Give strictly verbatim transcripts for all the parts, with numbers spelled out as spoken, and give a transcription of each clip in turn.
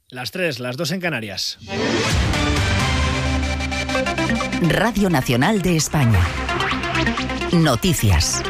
Las tres, las dos en Canarias. Radio Nacional de España. Noticias.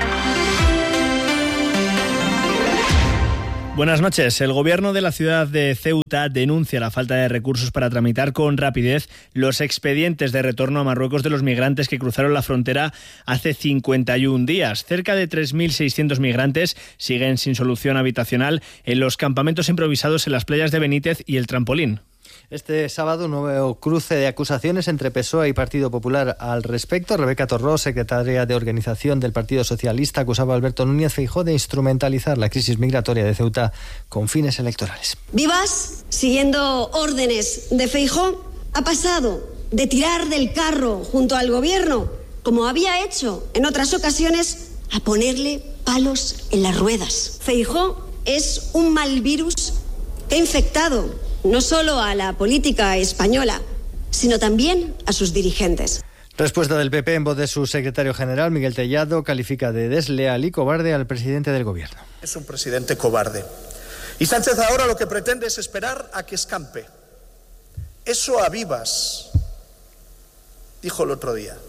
Buenas noches. El gobierno de la ciudad de Ceuta denuncia la falta de recursos para tramitar con rapidez los expedientes de retorno a Marruecos de los migrantes que cruzaron la frontera hace cincuenta y un días. Cerca de tres mil seiscientos migrantes siguen sin solución habitacional en los campamentos improvisados en las playas de Benítez y El Trampolín. Este sábado, un nuevo cruce de acusaciones entre P S O E y Partido Popular al respecto. Rebeca Torró, secretaria de Organización del Partido Socialista, acusaba a Alberto Núñez Feijóo de instrumentalizar la crisis migratoria de Ceuta con fines electorales. Vivas, siguiendo órdenes de Feijóo, ha pasado de tirar del carro junto al gobierno, como había hecho en otras ocasiones, a ponerle palos en las ruedas. Feijóo es un mal virus que ha infectado no solo a la política española, sino también a sus dirigentes. Respuesta del P P en voz de su secretario general, Miguel Tellado, califica de desleal y cobarde al presidente del gobierno. Es un presidente cobarde. Y Sánchez ahora lo que pretende es esperar a que escampe. Eso a vivas, dijo el otro día.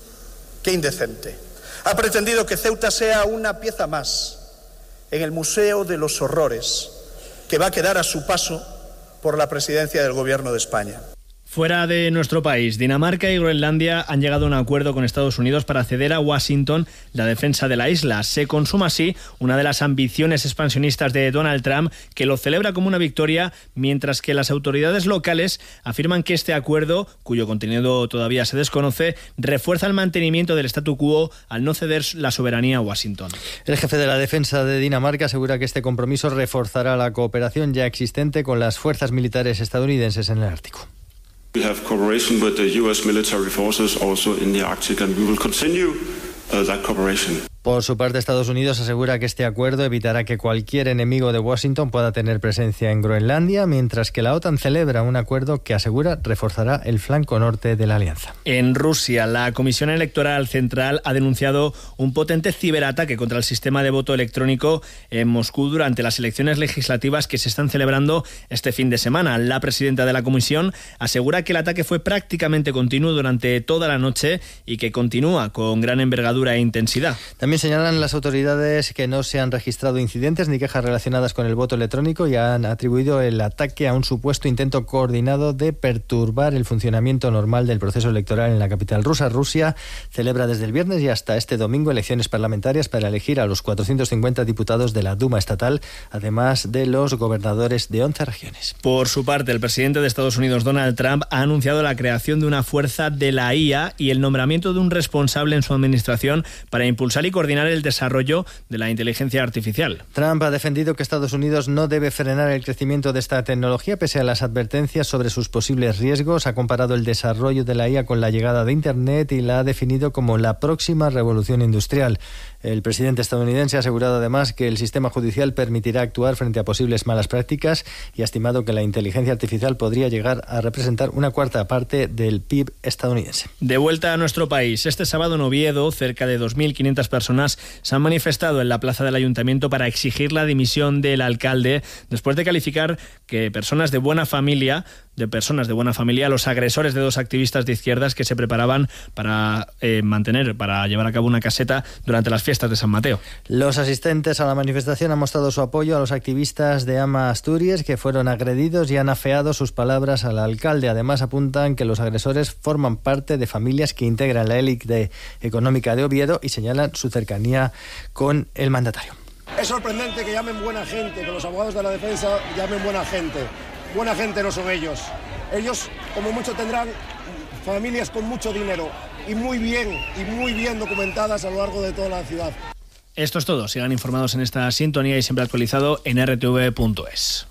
Qué indecente. Ha pretendido que Ceuta sea una pieza más en el Museo de los Horrores, que va a quedar a su paso por la presidencia del Gobierno de España. Fuera de nuestro país, Dinamarca y Groenlandia han llegado a un acuerdo con Estados Unidos para ceder a Washington la defensa de la isla. Se consuma así una de las ambiciones expansionistas de Donald Trump, que lo celebra como una victoria, mientras que las autoridades locales afirman que este acuerdo, cuyo contenido todavía se desconoce, refuerza el mantenimiento del statu quo al no ceder la soberanía a Washington. El jefe de la defensa de Dinamarca asegura que este compromiso reforzará la cooperación ya existente con las fuerzas militares estadounidenses en el Ártico. We have cooperation with the U S military forces also in the Arctic, and we will continue uh, that cooperation. Por su parte, Estados Unidos asegura que este acuerdo evitará que cualquier enemigo de Washington pueda tener presencia en Groenlandia, mientras que la OTAN celebra un acuerdo que asegura reforzará el flanco norte de la alianza. En Rusia, la Comisión Electoral Central ha denunciado un potente ciberataque contra el sistema de voto electrónico en Moscú durante las elecciones legislativas que se están celebrando este fin de semana. La presidenta de la comisión asegura que el ataque fue prácticamente continuo durante toda la noche y que continúa con gran envergadura e intensidad. También señalan las autoridades que no se han registrado incidentes ni quejas relacionadas con el voto electrónico y han atribuido el ataque a un supuesto intento coordinado de perturbar el funcionamiento normal del proceso electoral en la capital rusa. Rusia celebra desde el viernes y hasta este domingo elecciones parlamentarias para elegir a los cuatrocientos cincuenta diputados de la Duma estatal, además de los gobernadores de once regiones. Por su parte, el presidente de Estados Unidos, Donald Trump, ha anunciado la creación de una fuerza de la I A y el nombramiento de un responsable en su administración para impulsar y coordinar el desarrollo de la inteligencia artificial. Trump ha defendido que Estados Unidos no debe frenar el crecimiento de esta tecnología pese a las advertencias sobre sus posibles riesgos. Ha comparado el desarrollo de la I A con la llegada de Internet y la ha definido como la próxima revolución industrial. El presidente estadounidense ha asegurado además que el sistema judicial permitirá actuar frente a posibles malas prácticas y ha estimado que la inteligencia artificial podría llegar a representar una cuarta parte del P I B estadounidense. De vuelta a nuestro país, este sábado en Oviedo, cerca de dos mil quinientas personas se han manifestado en la plaza del Ayuntamiento para exigir la dimisión del alcalde después de calificar que personas de buena familia, de personas de buena familia, los agresores de dos activistas de izquierdas que se preparaban para eh, mantener, para llevar a cabo una caseta durante las fiestas de San Mateo. Los asistentes a la manifestación han mostrado su apoyo a los activistas de Ama Asturias que fueron agredidos y han afeado sus palabras al alcalde. Además, apuntan que los agresores forman parte de familias que integran la élite económica de Oviedo y señalan su cercanía con el mandatario. Es sorprendente que llamen buena gente, que los abogados de la defensa llamen buena gente. Buena gente no son ellos. Ellos, como mucho, tendrán familias con mucho dinero y muy bien, y muy bien documentadas a lo largo de toda la ciudad. Esto es todo. Sigan informados en esta sintonía y siempre actualizado en r t v punto es.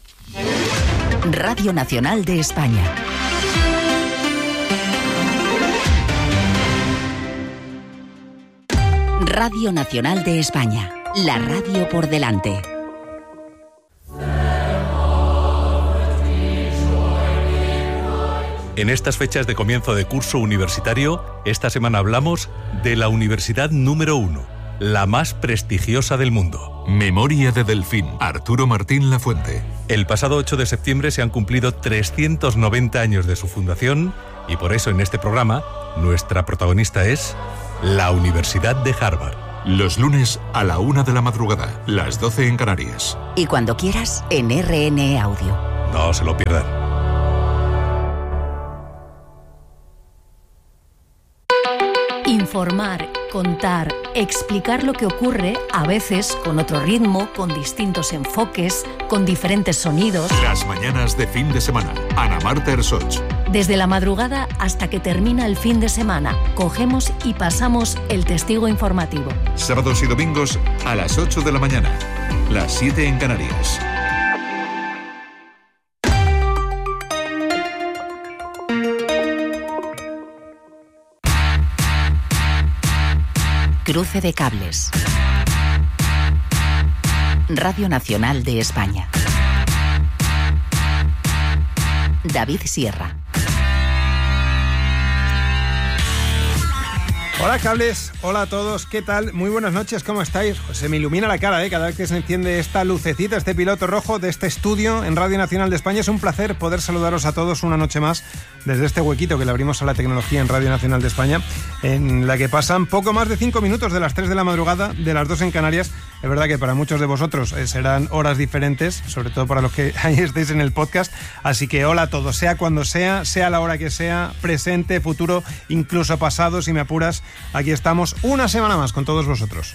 Radio Nacional de España. Radio Nacional de España. La radio por delante. En estas fechas de comienzo de curso universitario, esta semana hablamos de la universidad número uno, la más prestigiosa del mundo. Memoria de Delfín, Arturo Martín Lafuente. El pasado ocho de septiembre se han cumplido trescientos noventa años de su fundación y por eso en este programa nuestra protagonista es la Universidad de Harvard. Los lunes a la una de la madrugada, las doce en Canarias. Y cuando quieras, en R N E Audio. No se lo pierdan. Informar, contar, explicar lo que ocurre, a veces con otro ritmo, con distintos enfoques, con diferentes sonidos. Las mañanas de fin de semana. Ana Marta Ersoch. Desde la madrugada hasta que termina el fin de semana, cogemos y pasamos el testigo informativo. Sábados y domingos a las ocho de la mañana, las siete en Canarias. Cruce de cables. Radio Nacional de España. David Sierra. Hola cables, hola a todos, ¿qué tal? Muy buenas noches, ¿cómo estáis? Pues se me ilumina la cara, ¿eh? Cada vez que se enciende esta lucecita, este piloto rojo de este estudio en Radio Nacional de España. Es un placer poder saludaros a todos una noche más desde este huequito que le abrimos a la tecnología en Radio Nacional de España, en la que pasan poco más de cinco minutos de las tres de la madrugada, de las dos en Canarias. Es verdad que para muchos de vosotros eh, serán horas diferentes, sobre todo para los que ahí estéis en el podcast. Así que hola a todos, sea cuando sea, sea la hora que sea, presente, futuro, incluso pasado, si me apuras. Aquí estamos una semana más con todos vosotros.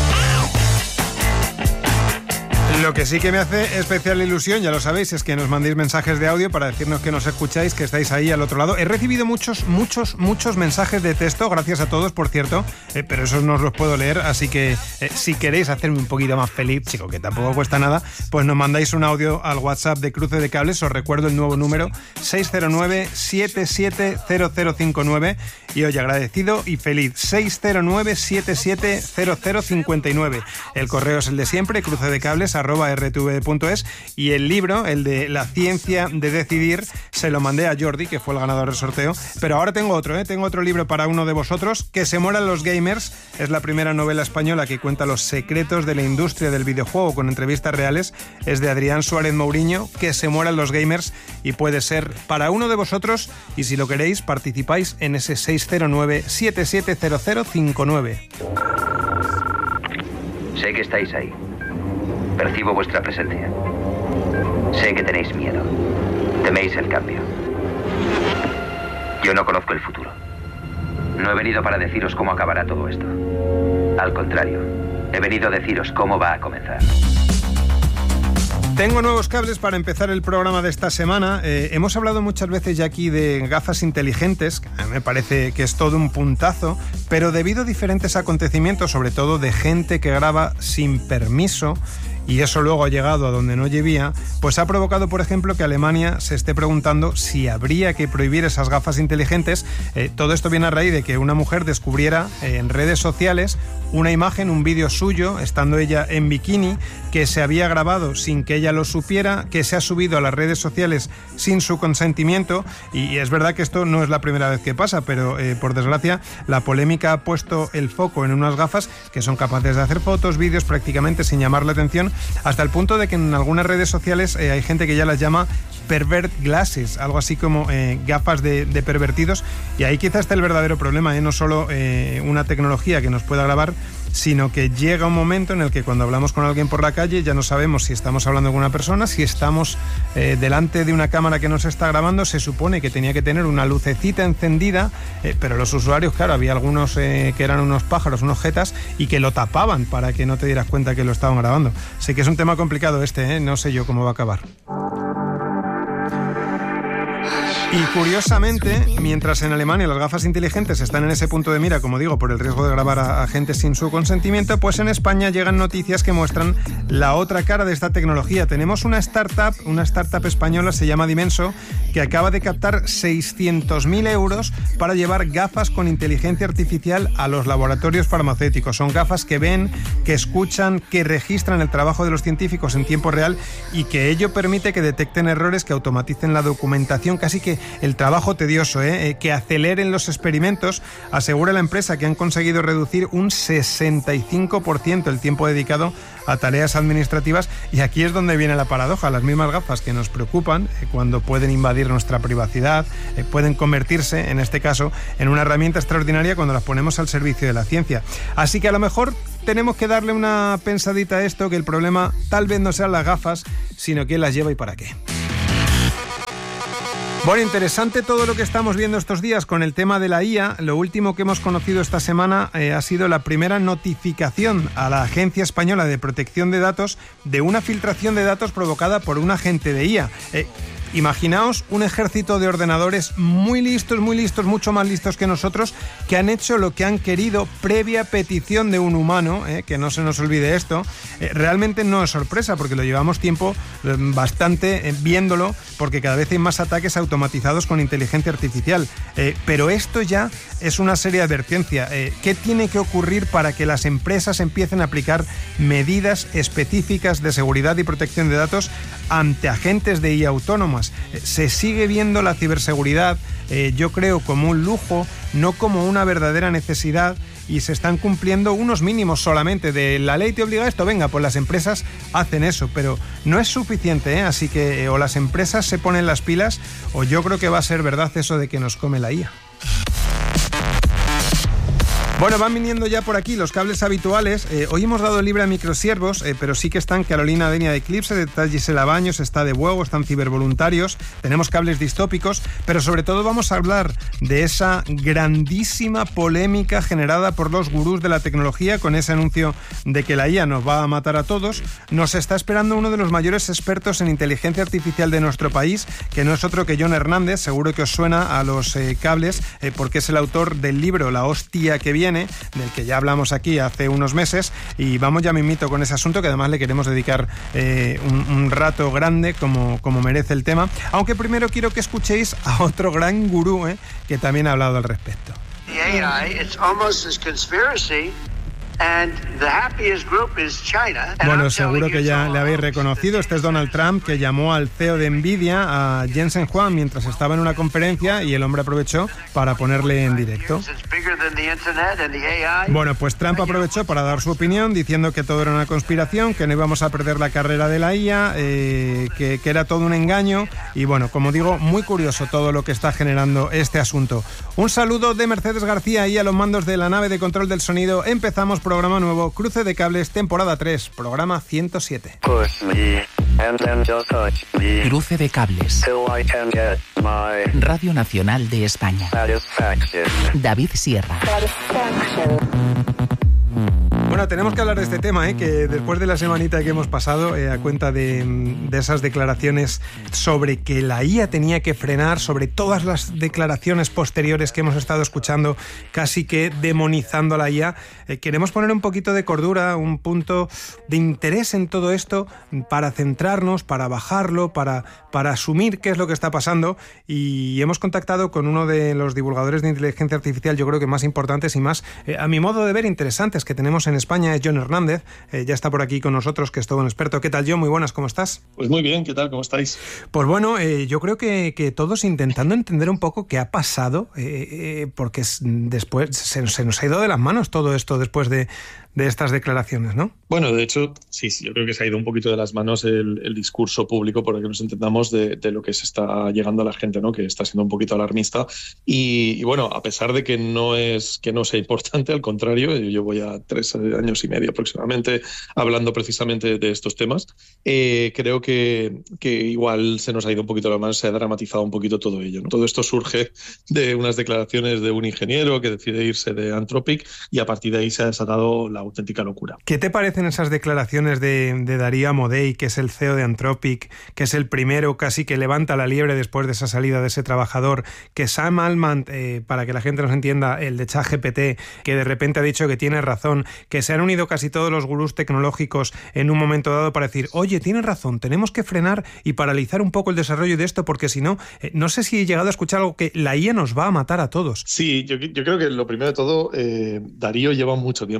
Lo que sí que me hace especial ilusión, ya lo sabéis, es que nos mandéis mensajes de audio para decirnos que nos escucháis, que estáis ahí al otro lado. He recibido muchos, muchos, muchos mensajes de texto, gracias a todos, por cierto, eh, pero esos no os los puedo leer, así que eh, si queréis hacerme un poquito más feliz, chico, que tampoco cuesta nada, pues nos mandáis un audio al WhatsApp de Cruce de Cables. Os recuerdo el nuevo número, seis cero nueve, siete siete cero cero cinco nueve, y oye, agradecido y feliz, seis cero nueve, siete siete cero cero cinco nueve. El correo es el de siempre, crucedecables arroba r t v punto es, y el libro, el de La ciencia de decidir, se lo mandé a Jordi, que fue el ganador del sorteo, pero ahora tengo otro, ¿eh? Tengo otro libro para uno de vosotros, Que se mueran los gamers. Es la primera novela española que cuenta los secretos de la industria del videojuego con entrevistas reales. Es de Adrián Suárez Mourinho, Que se mueran los gamers, y puede ser para uno de vosotros, y si lo queréis participáis en ese seis cero nueve, siete siete cero cero cinco nueve. Sé que estáis ahí. Percibo vuestra presencia. Sé que tenéis miedo. Teméis el cambio. Yo no conozco el futuro. No he venido para deciros cómo acabará todo esto. Al contrario, he venido a deciros cómo va a comenzar. Tengo nuevos cables para empezar el programa de esta semana. Eh, hemos hablado muchas veces ya aquí de gafas inteligentes, que a mí me parece que es todo un puntazo, pero debido a diferentes acontecimientos, sobre todo de gente que graba sin permiso, y eso luego ha llegado a donde no debía, pues ha provocado, por ejemplo, que Alemania se esté preguntando si habría que prohibir esas gafas inteligentes. Eh, todo esto viene a raíz de que una mujer descubriera eh, en redes sociales una imagen, un vídeo suyo, estando ella en bikini, que se había grabado sin que ella lo supiera, que se ha subido a las redes sociales sin su consentimiento, y es verdad que esto no es la primera vez que pasa, pero eh, por desgracia la polémica ha puesto el foco en unas gafas que son capaces de hacer fotos, vídeos prácticamente sin llamar la atención, hasta el punto de que en algunas redes sociales eh, hay gente que ya las llama pervert glasses, algo así como eh, gafas de, de pervertidos, y ahí quizás está el verdadero problema, ¿eh? No solo eh, una tecnología que nos pueda grabar, sino que llega un momento en el que cuando hablamos con alguien por la calle ya no sabemos si estamos hablando con una persona, si estamos eh, delante de una cámara que nos está grabando. Se supone que tenía que tener una lucecita encendida, eh, pero los usuarios, claro, había algunos eh, que eran unos pájaros, unos jetas, y que lo tapaban para que no te dieras cuenta que lo estaban grabando. Sé que es un tema complicado este, ¿eh? No sé yo cómo va a acabar. Y curiosamente, mientras en Alemania las gafas inteligentes están en ese punto de mira, como digo, por el riesgo de grabar a, a gente sin su consentimiento, pues en España llegan noticias que muestran la otra cara de esta tecnología. Tenemos una startup, una startup española, se llama Dimenso, que acaba de captar seiscientos mil euros para llevar gafas con inteligencia artificial a los laboratorios farmacéuticos. Son gafas que ven, que escuchan, que registran el trabajo de los científicos en tiempo real, y que ello permite que detecten errores, que automaticen la documentación, casi que el trabajo tedioso, ¿eh? que aceleren los experimentos. Asegura la empresa que han conseguido reducir un sesenta y cinco por ciento el tiempo dedicado a tareas administrativas, y aquí es donde viene la paradoja. Las mismas gafas que nos preocupan eh, cuando pueden invadir nuestra privacidad, eh, pueden convertirse, en este caso, en una herramienta extraordinaria cuando las ponemos al servicio de la ciencia. Así que a lo mejor tenemos que darle una pensadita a esto, que el problema tal vez no sean las gafas, sino quién las lleva y para qué. Bueno, interesante todo lo que estamos viendo estos días con el tema de la I A. Lo último que hemos conocido esta semana eh, ha sido la primera notificación a la Agencia Española de Protección de Datos de una filtración de datos provocada por un agente de I A. Eh, Imaginaos un ejército de ordenadores muy listos, muy listos, mucho más listos que nosotros, que han hecho lo que han querido previa petición de un humano, eh, que no se nos olvide esto. Eh, realmente no es sorpresa, porque lo llevamos tiempo eh, bastante eh, viéndolo, porque cada vez hay más ataques automatizados con inteligencia artificial. Eh, pero esto ya es una seria advertencia. Eh, ¿Qué tiene que ocurrir para que las empresas empiecen a aplicar medidas específicas de seguridad y protección de datos ante agentes de I A autónomas? Se sigue viendo la ciberseguridad, eh, yo creo, como un lujo, no como una verdadera necesidad, y se están cumpliendo unos mínimos solamente de la ley te obliga a esto, venga, pues las empresas hacen eso, pero no es suficiente, ¿eh? Así que eh, o las empresas se ponen las pilas, o yo creo que va a ser verdad eso de que nos come la I A. Bueno, van viniendo ya por aquí los cables habituales. Eh, hoy hemos dado libre a microsiervos, eh, pero sí que están Carolina Denia de Eclipse, está Gisela Baños, está de Buego, están cibervoluntarios, tenemos cables distópicos, pero sobre todo vamos a hablar de esa grandísima polémica generada por los gurús de la tecnología con ese anuncio de que la I A nos va a matar a todos. Nos está esperando uno de los mayores expertos en inteligencia artificial de nuestro país, que no es otro que Jon Hernández. Seguro que os suena a los eh, cables, eh, porque es el autor del libro La hostia que viene, del que ya hablamos aquí hace unos meses, y vamos ya mismito con ese asunto, que además le queremos dedicar eh, un, un rato grande como, como merece el tema, aunque primero quiero que escuchéis a otro gran gurú eh, que también ha hablado al respecto. The A I, it's almost as conspiracy. And the happiest group is China. Bueno, seguro que ya le habéis reconocido. Este es Donald Trump, que llamó al C E O de Nvidia, a Jensen Huang, mientras estaba en una conferencia, y el hombre aprovechó para ponerle en directo. Bueno, pues Trump aprovechó para dar su opinión, diciendo que todo era una conspiración, que no íbamos a perder la carrera de la I A, eh, que, que era todo un engaño. Y bueno, como digo, muy curioso todo lo que está generando este asunto. Un saludo de Mercedes García y a los mandos de la nave de control del sonido. Empezamos por programa nuevo, Cruce de Cables, temporada tres, programa ciento siete. Cruce de Cables. Radio Nacional de España. David Sierra. Bueno, tenemos que hablar de este tema, ¿eh? que después de la semanita que hemos pasado, eh, a cuenta de, de esas declaraciones sobre que la I A tenía que frenar, sobre todas las declaraciones posteriores que hemos estado escuchando, casi que demonizando a la I A, eh, queremos poner un poquito de cordura, un punto de interés en todo esto, para centrarnos, para bajarlo, para, para asumir qué es lo que está pasando, y hemos contactado con uno de los divulgadores de inteligencia artificial, yo creo que más importantes y más, eh, a mi modo de ver, interesantes que tenemos en España, es Jon Hernández. Eh, ya está por aquí con nosotros, que es todo un experto. ¿Qué tal, Jon? Muy buenas, ¿cómo estás? Pues muy bien, ¿qué tal? ¿Cómo estáis? Pues bueno, eh, yo creo que, que todos intentando entender un poco qué ha pasado, eh, eh, porque después se, se nos ha ido de las manos todo esto después de, de estas declaraciones, ¿no? Bueno, de hecho, sí, sí, yo creo que se ha ido un poquito de las manos el, el discurso público, por el que nos entendamos, de, de lo que se está llegando a la gente, ¿no? Que está siendo un poquito alarmista. Y, y bueno, a pesar de que no es que no sea importante, al contrario, yo voy a tres años y medio aproximadamente hablando precisamente de estos temas, eh, creo que, que igual se nos ha ido un poquito de las manos, se ha dramatizado un poquito todo ello, ¿no? Todo esto surge de unas declaraciones de un ingeniero que decide irse de Anthropic, y a partir de ahí se ha desatado la auténtica locura. ¿Qué te parecen esas declaraciones de, de Darío Amodei, que es el C E O de Anthropic, que es el primero casi que levanta la liebre después de esa salida de ese trabajador, que Sam Altman, eh, para que la gente nos entienda, el de ChatGPT, que de repente ha dicho que tiene razón, que se han unido casi todos los gurús tecnológicos en un momento dado para decir, oye, tienes razón, tenemos que frenar y paralizar un poco el desarrollo de esto, porque si no, eh, no sé si he llegado a escuchar algo, que la I A nos va a matar a todos? Sí, yo, yo creo que lo primero de todo, eh, Darío lleva mucho tiempo hablando de estos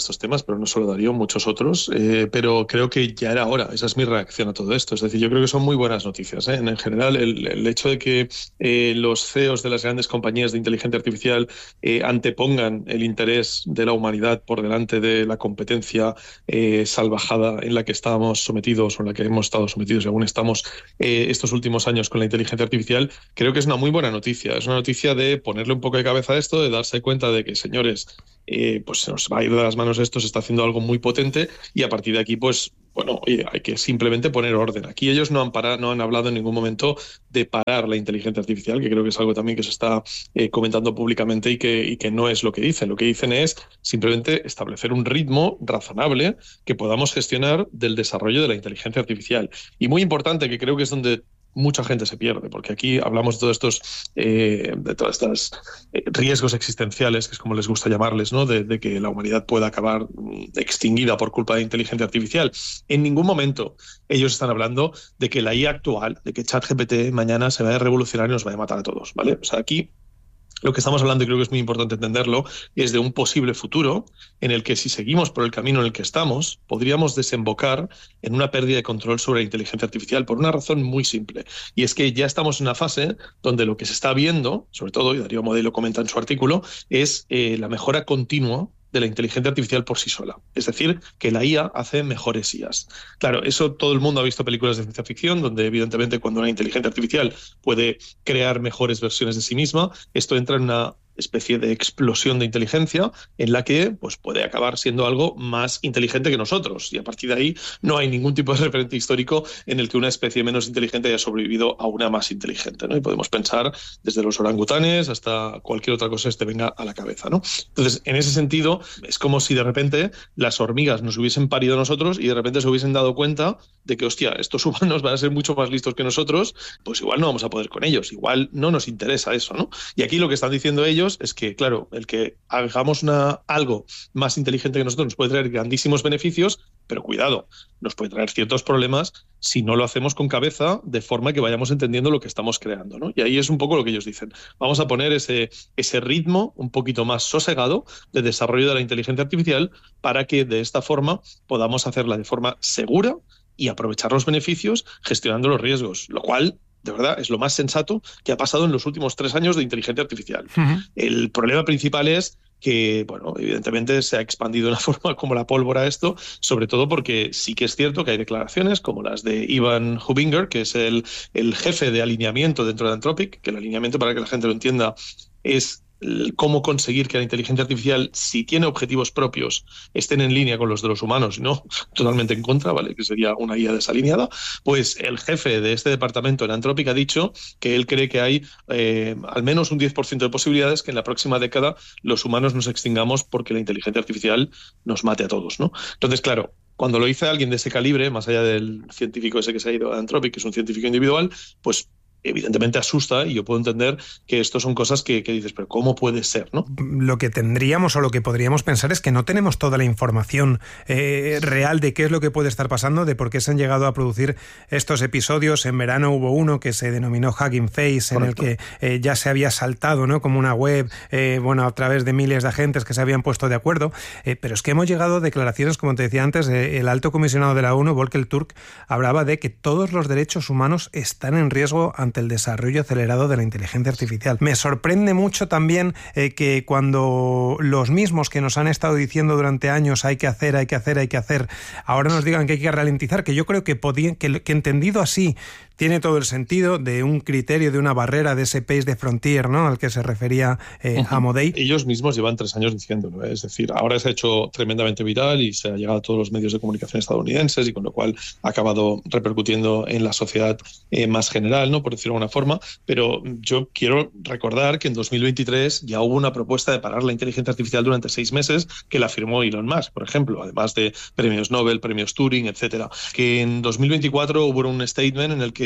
estos temas, pero no solo Darío, muchos otros, eh, pero creo que ya era hora, esa es mi reacción a todo esto. Es decir, yo creo que son muy buenas noticias, ¿eh? En, en general, el, el hecho de que eh, los C E Os de las grandes compañías de inteligencia artificial eh, antepongan el interés de la humanidad por delante de la competencia eh, salvajada en la que estábamos sometidos o en la que hemos estado sometidos y aún estamos eh, estos últimos años con la inteligencia artificial, creo que es una muy buena noticia. Es una noticia de ponerle un poco de cabeza a esto, de darse cuenta de que, señores, eh, pues se nos va a ir de las manos esto, se está haciendo algo muy potente y a partir de aquí, pues, bueno, oye, hay que simplemente poner orden. Aquí ellos no han parado, no han hablado en ningún momento de parar la inteligencia artificial, que creo que es algo también que se está eh, comentando públicamente y que, y que no es lo que dicen. Lo que dicen es simplemente establecer un ritmo razonable que podamos gestionar del desarrollo de la inteligencia artificial. Y muy importante, que creo que es donde mucha gente se pierde, porque aquí hablamos de todos estos eh, de todas estas eh, riesgos existenciales, que es como les gusta llamarles, ¿no? De, de que la humanidad pueda acabar extinguida por culpa de inteligencia artificial. En ningún momento ellos están hablando de que la I A actual, de que ChatGPT mañana se vaya a revolucionar y nos vaya a matar a todos, ¿vale? O sea, aquí lo que estamos hablando, y creo que es muy importante entenderlo, es de un posible futuro en el que, si seguimos por el camino en el que estamos, podríamos desembocar en una pérdida de control sobre la inteligencia artificial por una razón muy simple. Y es que ya estamos en una fase donde lo que se está viendo, sobre todo, y Darío Amodei lo comenta en su artículo, es eh, la mejora continua de la inteligencia artificial por sí sola. Es decir, que la I A hace mejores I As. Claro, eso todo el mundo ha visto películas de ciencia ficción, donde evidentemente cuando una inteligencia artificial puede crear mejores versiones de sí misma, esto entra en una especie de explosión de inteligencia en la que pues, puede acabar siendo algo más inteligente que nosotros. Y a partir de ahí no hay ningún tipo de referente histórico en el que una especie menos inteligente haya sobrevivido a una más inteligente, ¿no? Y podemos pensar desde los orangutanes hasta cualquier otra cosa que te venga a la cabeza, ¿no? Entonces, en ese sentido, es como si de repente las hormigas nos hubiesen parido a nosotros y de repente se hubiesen dado cuenta de que, hostia, estos humanos van a ser mucho más listos que nosotros, pues igual no vamos a poder con ellos, igual no nos interesa eso, ¿no? Y aquí lo que están diciendo ellos es que, claro, el que hagamos una, algo más inteligente que nosotros nos puede traer grandísimos beneficios, pero cuidado, nos puede traer ciertos problemas si no lo hacemos con cabeza, de forma que vayamos entendiendo lo que estamos creando, ¿no? Y ahí es un poco lo que ellos dicen. Vamos a poner ese, ese ritmo un poquito más sosegado de desarrollo de la inteligencia artificial para que de esta forma podamos hacerla de forma segura y aprovechar los beneficios gestionando los riesgos, lo cual, de verdad, es lo más sensato que ha pasado en los últimos tres años de inteligencia artificial. Uh-huh. El problema principal es que, bueno, evidentemente se ha expandido de una forma como la pólvora esto, sobre todo porque sí que es cierto que hay declaraciones como las de Ivan Hubinger, que es el, el jefe de alineamiento dentro de Anthropic, que el alineamiento, para que la gente lo entienda, es cómo conseguir que la inteligencia artificial, si tiene objetivos propios, estén en línea con los de los humanos y no totalmente en contra, ¿vale? Que sería una I A desalineada. Pues el jefe de este departamento en Anthropic ha dicho que él cree que hay eh, al menos un diez por ciento de posibilidades que en la próxima década los humanos nos extingamos porque la inteligencia artificial nos mate a todos, ¿no? Entonces, claro, cuando lo dice alguien de ese calibre, más allá del científico ese que se ha ido a Anthropic, que es un científico individual, pues evidentemente asusta, y yo puedo entender que esto son cosas que, que dices, pero ¿cómo puede ser, no? Lo que tendríamos o lo que podríamos pensar es que no tenemos toda la información eh, real de qué es lo que puede estar pasando, de por qué se han llegado a producir estos episodios. En verano hubo uno que se denominó Hugging Face, en Correcto. el que eh, ya se había saltado, ¿no? Como una web, eh, bueno, a través de miles de agentes que se habían puesto de acuerdo, eh, pero es que hemos llegado a declaraciones, como te decía antes, eh, el alto comisionado de la ONU, Volker Turk, hablaba de que todos los derechos humanos están en riesgo ante el desarrollo acelerado de la inteligencia artificial. Me sorprende mucho también eh, que cuando los mismos que nos han estado diciendo durante años hay que hacer, hay que hacer, hay que hacer, ahora nos digan que hay que ralentizar, que yo creo que, podía, que, que entendido así tiene todo el sentido de un criterio, de una barrera, de ese pace de frontier, ¿no?, al que se refería eh, uh-huh. Amodei. Ellos mismos llevan tres años diciéndolo, ¿eh? Es decir, ahora se ha hecho tremendamente viral y se ha llegado a todos los medios de comunicación estadounidenses, y con lo cual ha acabado repercutiendo en la sociedad eh, más general, ¿no?, por decirlo de alguna forma. Pero yo quiero recordar que en dos mil veintitrés ya hubo una propuesta de parar la inteligencia artificial durante seis meses que la firmó Elon Musk, por ejemplo, además de premios Nobel, premios Turing, etcétera. Que en dos mil veinticuatro hubo un statement en el que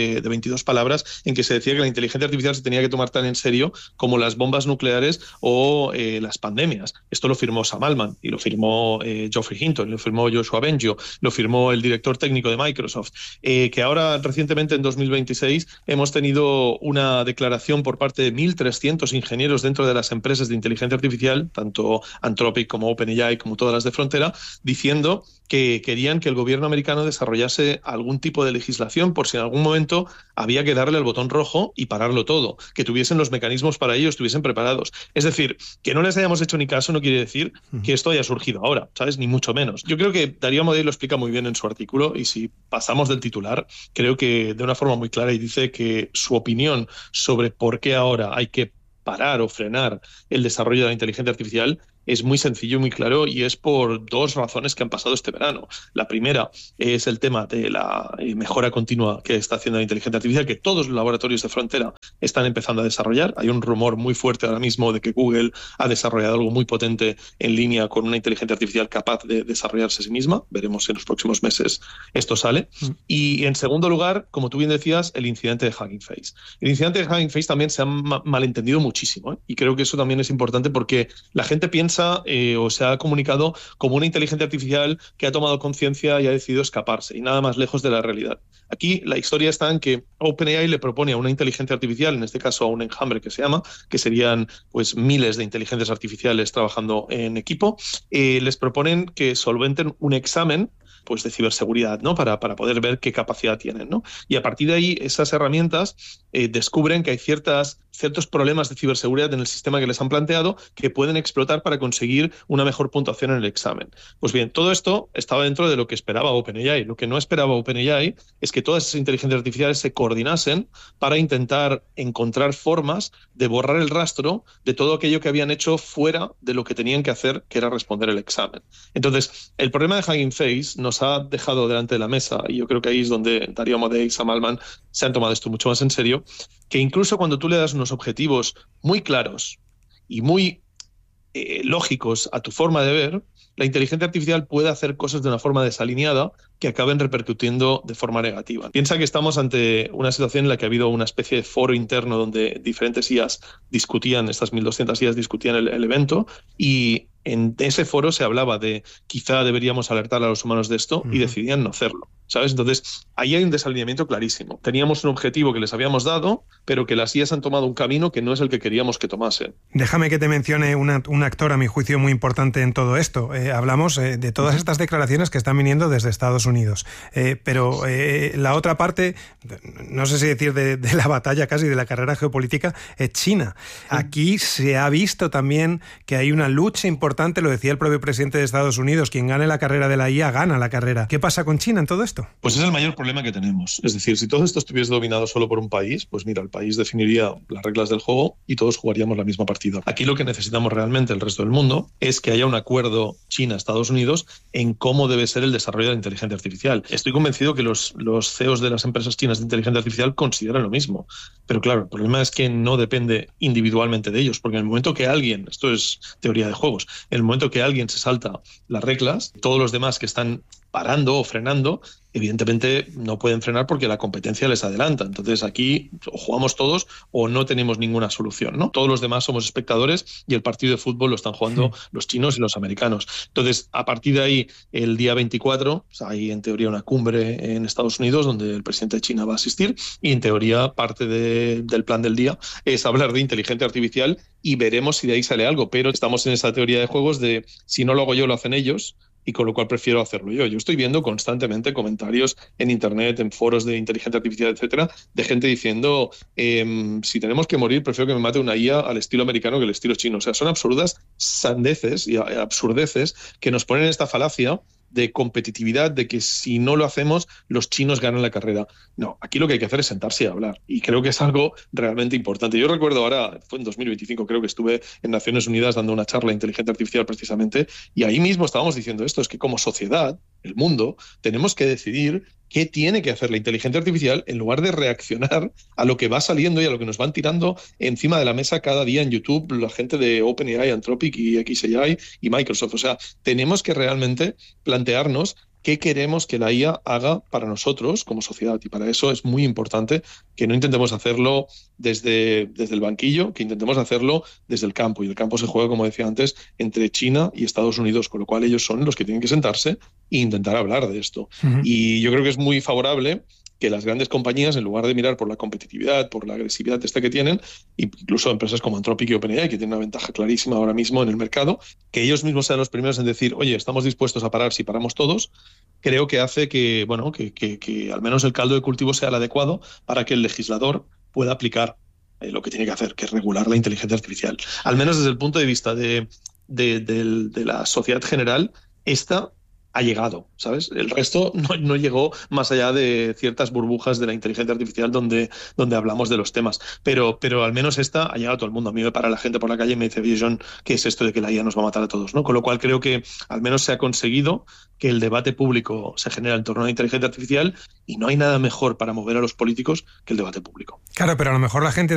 de, de veintidós palabras en que se decía que la inteligencia artificial se tenía que tomar tan en serio como las bombas nucleares o eh, las pandemias. Esto lo firmó Sam Altman y lo firmó eh, Geoffrey Hinton, lo firmó Joshua Bengio, lo firmó el director técnico de Microsoft, eh, que ahora recientemente en dos mil veintiséis hemos tenido una declaración por parte de mil trescientos ingenieros dentro de las empresas de inteligencia artificial, tanto Anthropic como OpenAI como todas las de frontera, diciendo que querían que el gobierno americano desarrollase algún tipo de legislación por si en algún momento había que darle al botón rojo y pararlo todo, que tuviesen los mecanismos para ello, estuviesen preparados. Es decir, que no les hayamos hecho ni caso no quiere decir que esto haya surgido ahora, ¿sabes? Ni mucho menos. Yo creo que Darío Amodei lo explica muy bien en su artículo, y si pasamos del titular, creo que de una forma muy clara, y dice que su opinión sobre por qué ahora hay que parar o frenar el desarrollo de la inteligencia artificial es muy sencillo y muy claro, y es por dos razones que han pasado este verano. La primera es el tema de la mejora continua que está haciendo la inteligencia artificial, que todos los laboratorios de frontera están empezando a desarrollar. Hay un rumor muy fuerte ahora mismo de que Google ha desarrollado algo muy potente en línea con una inteligencia artificial capaz de desarrollarse a sí misma. Veremos si en los próximos meses esto sale. Mm. Y en segundo lugar, como tú bien decías, el incidente de Hugging Face. El incidente de Hugging Face también se ha ma- malentendido muchísimo, ¿eh? Y creo que eso también es importante, porque la gente piensa Eh, o se ha comunicado como una inteligencia artificial que ha tomado conciencia y ha decidido escaparse, y nada más lejos de la realidad. Aquí la historia está en que OpenAI le propone a una inteligencia artificial, en este caso a un enjambre que se llama, que serían pues miles de inteligencias artificiales trabajando en equipo, eh, les proponen que solventen un examen pues de ciberseguridad, ¿no? Para, para poder ver qué capacidad tienen, ¿no? Y a partir de ahí, esas herramientas eh, descubren que hay ciertas, ciertos problemas de ciberseguridad en el sistema que les han planteado que pueden explotar para conseguir una mejor puntuación en el examen. Pues bien, todo esto estaba dentro de lo que esperaba OpenAI. Lo que no esperaba OpenAI es que todas esas inteligencias artificiales se coordinasen para intentar encontrar formas de borrar el rastro de todo aquello que habían hecho fuera de lo que tenían que hacer, que era responder el examen. Entonces, el problema de Hugging Face nos ha dejado delante de la mesa, y yo creo que ahí es donde Darío Amodei y Sam Altman se han tomado esto mucho más en serio, que incluso cuando tú le das unos objetivos muy claros y muy eh, lógicos a tu forma de ver, la inteligencia artificial puede hacer cosas de una forma desalineada que acaben repercutiendo de forma negativa. Piensa que estamos ante una situación en la que ha habido una especie de foro interno donde diferentes I As discutían, estas mil doscientas I As discutían el, el evento, y en ese foro se hablaba de quizá deberíamos alertar a los humanos de esto, uh-huh. y decidían no hacerlo, ¿sabes? Entonces, ahí hay un desalineamiento clarísimo. Teníamos un objetivo que les habíamos dado, pero que las I As han tomado un camino que no es el que queríamos que tomasen. Déjame que te mencione una, un actor, a mi juicio, muy importante en todo esto. Eh, hablamos eh, de todas uh-huh. estas declaraciones que están viniendo desde Estados Unidos. Eh, pero eh, la otra parte, no sé si decir de, de la batalla casi, de la carrera geopolítica, es China. Uh-huh. Aquí se ha visto también que hay una lucha importante. Lo decía el propio presidente de Estados Unidos, quien gane la carrera de la I A gana la carrera. ¿Qué pasa con China en todo esto? Pues es el mayor problema que tenemos. Es decir, si todo esto estuviese dominado solo por un país, pues mira, el país definiría las reglas del juego y todos jugaríamos la misma partida. Aquí lo que necesitamos realmente el resto del mundo es que haya un acuerdo China-Estados Unidos en cómo debe ser el desarrollo de la inteligencia artificial. Estoy convencido que los, los C E Os de las empresas chinas de inteligencia artificial consideran lo mismo. Pero claro, el problema es que no depende individualmente de ellos, porque en el momento que alguien, esto es teoría de juegos, en el momento que alguien se salta las reglas, todos los demás que están parando o frenando, evidentemente no pueden frenar porque la competencia les adelanta. Entonces aquí o jugamos todos o no tenemos ninguna solución, ¿no? Todos los demás somos espectadores y el partido de fútbol lo están jugando sí. los chinos y los americanos. Entonces, a partir de ahí, el día veinticuatro, o sea, hay en teoría una cumbre en Estados Unidos donde el presidente de China va a asistir, y en teoría parte de, del plan del día es hablar de inteligencia artificial, y veremos si de ahí sale algo. Pero estamos en esa teoría de juegos de si no lo hago yo, lo hacen ellos, y con lo cual prefiero hacerlo yo. Yo estoy viendo constantemente comentarios en internet, en foros de inteligencia artificial, etcétera, de gente diciendo eh, si tenemos que morir, prefiero que me mate una I A al estilo americano que al estilo chino. O sea, son absurdas sandeces y absurdeces que nos ponen en esta falacia de competitividad, de que si no lo hacemos, los chinos ganan la carrera. No, aquí lo que hay que hacer es sentarse y hablar. Y creo que es algo realmente importante. Yo recuerdo ahora, fue en dos mil veinticinco, creo que estuve en Naciones Unidas dando una charla de inteligencia artificial precisamente, y ahí mismo estábamos diciendo esto, es que como sociedad, el mundo, tenemos que decidir qué tiene que hacer la inteligencia artificial en lugar de reaccionar a lo que va saliendo y a lo que nos van tirando encima de la mesa cada día en YouTube la gente de OpenAI, Anthropic y X A I y Microsoft. O sea, tenemos que realmente plantearnos qué queremos que la I A haga para nosotros como sociedad. Y para eso es muy importante que no intentemos hacerlo desde, desde el banquillo, que intentemos hacerlo desde el campo. Y el campo se juega, como decía antes, entre China y Estados Unidos, con lo cual ellos son los que tienen que sentarse e intentar hablar de esto. Uh-huh. Y yo creo que es muy favorable que las grandes compañías, en lugar de mirar por la competitividad, por la agresividad esta que tienen, incluso empresas como Anthropic y OpenAI, que tienen una ventaja clarísima ahora mismo en el mercado, que ellos mismos sean los primeros en decir, oye, estamos dispuestos a parar si paramos todos, creo que hace que, bueno, que, que, que al menos el caldo de cultivo sea el adecuado para que el legislador pueda aplicar eh, lo que tiene que hacer, que es regular la inteligencia artificial. Al menos desde el punto de vista de, de, de, de la sociedad general, esta ha llegado, ¿sabes? El resto no, no llegó más allá de ciertas burbujas de la inteligencia artificial donde, donde hablamos de los temas. Pero, pero al menos esta ha llegado a todo el mundo. A mí me para la gente por la calle y me dice, oye, John, ¿qué es esto de que la I A nos va a matar a todos? ¿No? Con lo cual creo que al menos se ha conseguido que el debate público se genera en torno a la inteligencia artificial y no hay nada mejor para mover a los políticos que el debate público. Claro, pero a lo mejor la gente